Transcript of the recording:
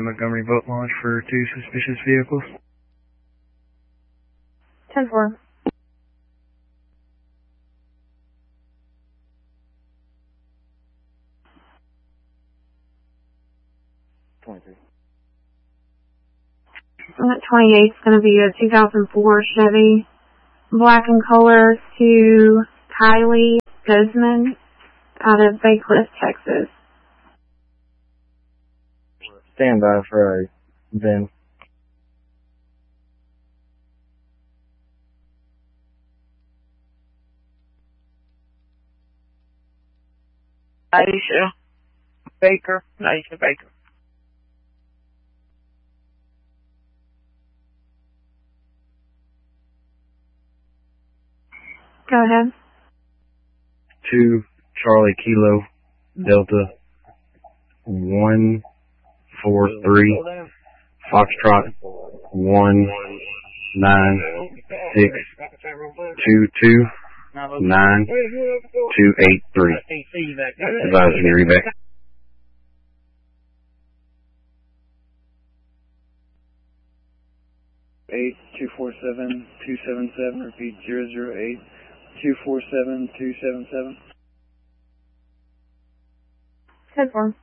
Montgomery boat launch for 2 suspicious vehicles. 10-4. That 28 is going to be a 2004 Chevy, black in color, to Kylie Guzman out of Bay Cliff, Texas. Stand by for a VIN. Aisha Baker. Go ahead. 2 Charlie Kilo Delta 143 Foxtrot 19622 9283. Advise any reback. Eight 247-277. Repeat 008 247-277. 10-4.